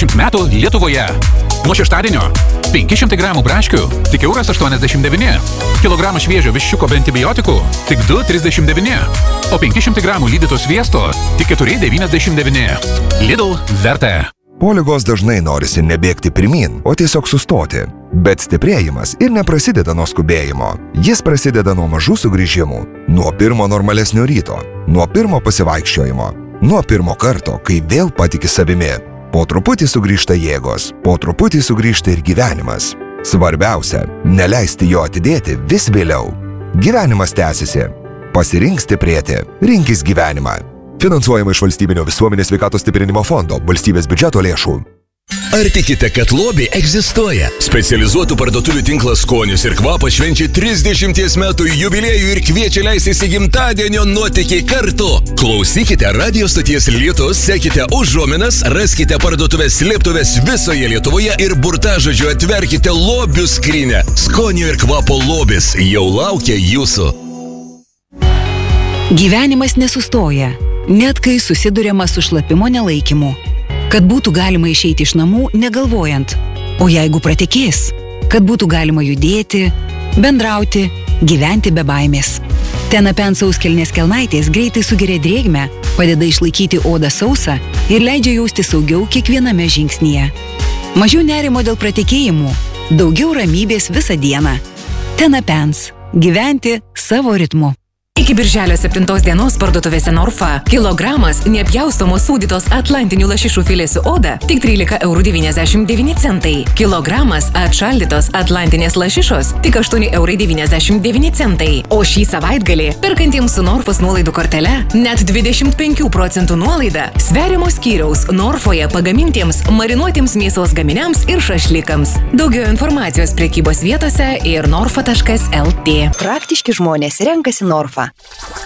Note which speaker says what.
Speaker 1: 20 metų Lietuvoje. Nuo šeštadienio 500 gramų braškių tik €1,89, kilogramą šviežio viščiuko be antibiotikų tik €2,39, o 500 gramų lydyto sviesto tik €4,99. Lidl verta.
Speaker 2: Po ligos dažnai norisi nebėgti pirmyn, o tiesiog sustoti. Bet stiprėjimas ir neprasideda nuo skubėjimo. Jis prasideda nuo mažų sugrįžimų. Nuo pirmo normalesnio ryto, nuo pirmo pasivaikščiojimo, nuo pirmo karto, kai vėl patiki savimi. Po truputį sugrįžta jėgos, po truputį sugrįžta ir gyvenimas. Svarbiausia, neleisti jo atidėti vis vėliau. Gyvenimas tęsiasi. Pasirink stiprėti. Rinkis gyvenimą. Finansuojama iš Valstybinio visuomenės sveikatos stiprinimo fondo, valstybės biudžeto lėšų.
Speaker 3: Ar tikite, kad lobiai egzistuoja? Specializuotų parduotuvių tinklas Skonis ir Kvapas švenčia 30 metų jubiliejų ir kviečia leistis į gimtadienio nuotykį kartu. Klausykite radio stoties Lietus, sekite užuominas, raskite parduotuvės slėptuvės visoje Lietuvoje ir burtažodžiu atverkite lobių skrynę. Skonio ir Kvapo lobis jau laukia jūsų.
Speaker 4: Gyvenimas nesustoja, net kai susiduriama su šlapimo nelaikymu. Kad būtų galima išeiti iš namų negalvojant, o jeigu pratekės, kad būtų galima judėti, bendrauti, gyventi be baimės. Tenapen sauskelnės kelnaitės greitai sugeria drėgmę, padeda išlaikyti odą sausą ir leidžia jausti saugiau kiekviename žingsnyje. Mažiau nerimo dėl pratekėjimų, daugiau ramybės visą dieną. Tenapens. Gyventi savo ritmu.
Speaker 5: Iki birželio 7 dienos parduotuvėse Norfa kilogramas neapjaustomos sūdytos atlantinių lašišų filėsių oda tik €13,99. Kilogramas atšaldytos atlantinės lašišos tik €8,99. O šį savaitgalį perkantiems su Norfos nuolaidų kortele net 25% nuolaida sveriamo skyriaus Norfoje pagamintiems marinuotiems mėsos gaminiams ir šašlikams. Daugiau informacijos prekybos vietose ir norfa.lt.
Speaker 6: Praktiški žmonės renkasi Norfa.